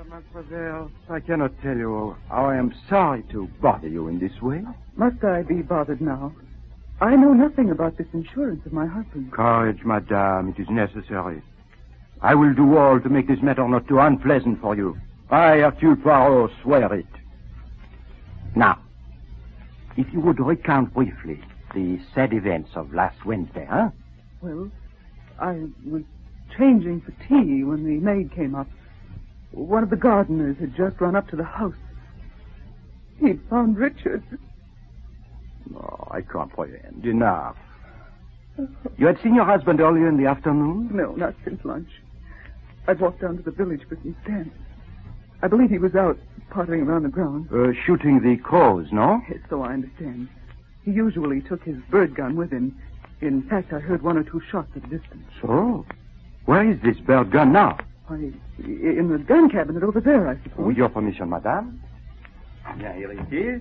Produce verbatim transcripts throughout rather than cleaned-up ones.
Mademoiselle, I cannot tell you how I am sorry to bother you in this way. Must I be bothered now? I know nothing about this insurance of my husband. Courage, madame. It is necessary. I will do all to make this matter not too unpleasant for you. I, Hercule Poirot, swear it. Now, if you would recount briefly the sad events of last Wednesday, huh? Well, I was changing for tea when the maid came up. One of the gardeners had just run up to the house. He'd found Richard. Oh, I comprehend. Enough. You had seen your husband earlier in the afternoon? No, not since lunch. I'd walked down to the village for some stamps. I believe he was out pottering around the grounds. Uh, shooting the crows, no? Yes, so I understand. He usually took his bird gun with him. In fact, I heard one or two shots at a distance. So? Where is this bird gun now? Why, in the gun cabinet over there, I suppose. With your permission, madame. Yeah, here it is.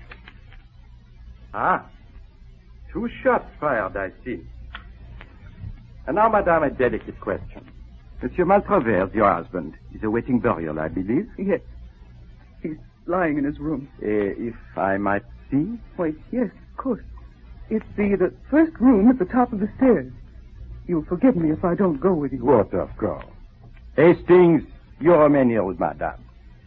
Ah. Two shots fired, I see. And now, madame, a delicate question. Monsieur Maltravers, your husband, is awaiting burial, I believe? Yes. He's lying in his room. Uh, if I might see? Why, yes, of course. It's the, the first room at the top of the stairs. You'll forgive me if I don't go with you. What, of course. Hastings, you remain here with madame.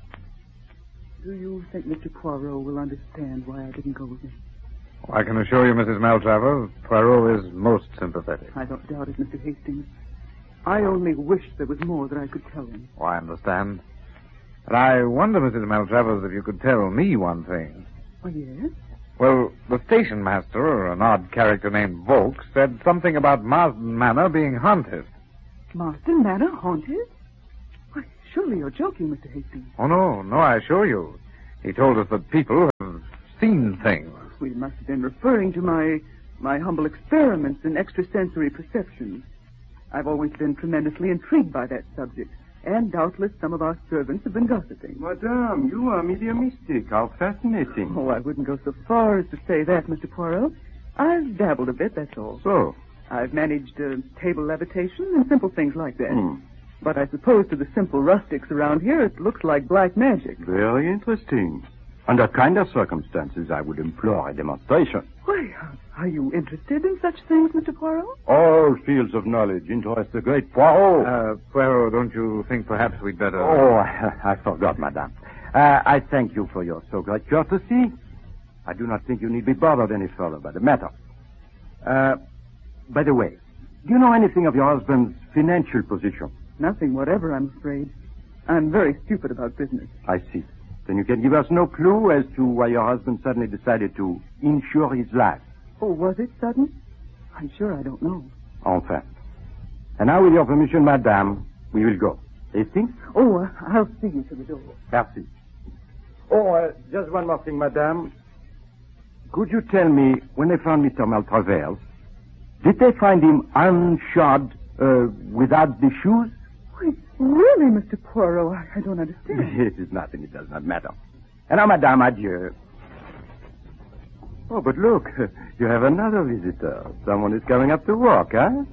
Do you think Mister Poirot will understand why I didn't go with him? I can assure you, Missus Maltravers, Poirot is most sympathetic. I don't doubt it, Mister Hastings. I only wish there was more that I could tell him. Oh, I understand. But I wonder, Missus Maltravers, if you could tell me one thing. Oh, yes? Well, the station master, an odd character named Volk, said something about Marsden Manor being haunted. Marsden Manor haunted? Why, surely you're joking, Mister Hastings. Oh, no, no, I assure you. He told us that people have seen things. We must have been referring to my my humble experiments in extrasensory perception. I've always been tremendously intrigued by that subject, and doubtless some of our servants have been gossiping. Madame, you are mediumistic. How fascinating. Oh, I wouldn't go so far as to say that, Mister Poirot. I've dabbled a bit, that's all. So? I've managed uh, table levitation and simple things like that. Hmm. But I suppose to the simple rustics around here, it looks like black magic. Very interesting. Under kinder circumstances, I would implore a demonstration. Why, are you interested in such things, Mister Poirot? All fields of knowledge interest the great Poirot. Uh, Poirot, don't you think perhaps we'd better... Oh, I forgot, madame. Uh, I thank you for your so great courtesy. I do not think you need be bothered any further by the matter. Uh, by the way, do you know anything of your husband's financial position? Nothing whatever, I'm afraid. I'm very stupid about business. I see. Then you can give us no clue as to why your husband suddenly decided to insure his life. Oh, was it sudden? I'm sure I don't know. Enfin. And now, with your permission, madame, we will go. Hastings? Oh, uh, I'll see you to the door. Merci. Oh, uh, just one more thing, madame. Could you tell me, when they found Mister Maltravers, did they find him unshod, uh, without the shoes? Wait, really, Mister Poirot? I, I don't understand. It is nothing. It does not matter. And now, madame, adieu. Oh, but look, you have another visitor. Someone is coming up to walk, huh?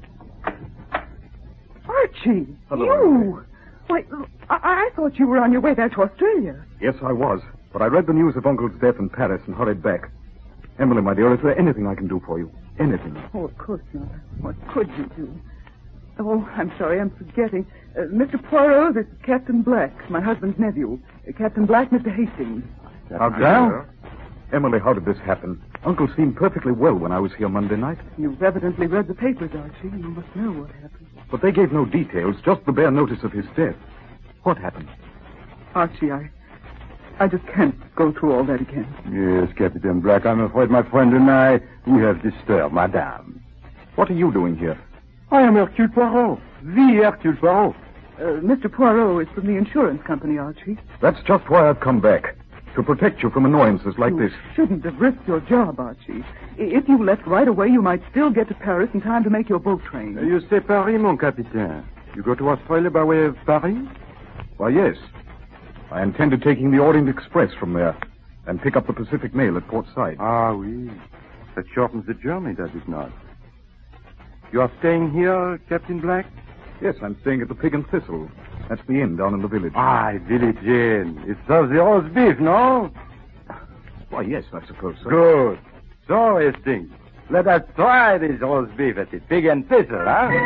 Archie! Hello. You! Why, I, I thought you were on your way back to Australia. Yes, I was. But I read the news of Uncle's death in Paris and hurried back. Emily, my dear, is there anything I can do for you? Anything? Oh, of course not. What could you do? Oh, I'm sorry, I'm forgetting. Uh, Mister Poirot, this is Captain Black, my husband's nephew. Uh, Captain Black, Mister Hastings. How do you? Emily, how did this happen? Uncle seemed perfectly well when I was here Monday night. You've evidently read the papers, Archie. You must know what happened. But they gave no details, just the bare notice of his death. What happened? Archie, I... I just can't go through all that again. Yes, Captain Black, I'm afraid my friend and I, we have disturbed madame. What are you doing here? I am Hercule Poirot, the Hercule Poirot. Uh, Mister Poirot is from the insurance company, Archie. That's just why I've come back. To protect you from annoyances like you this. Shouldn't have risked your job, Archie. If you left right away, you might still get to Paris in time to make your boat train. Uh, you say Paris, mon capitaine. You go to Australia by way of Paris? Why, yes. I intended taking the Orient Express from there and pick up the Pacific Mail at Port Said. Ah, oui. That shortens the journey, does it not? You are staying here, Captain Black? Yes, I'm staying at the Pig and Thistle. That's the inn down in the village. Ah, Village Inn. It serves the roast beef, no? Why, yes, I suppose so. Good. So, Hastings, let us try this roast beef at the Pig and Thistle, huh?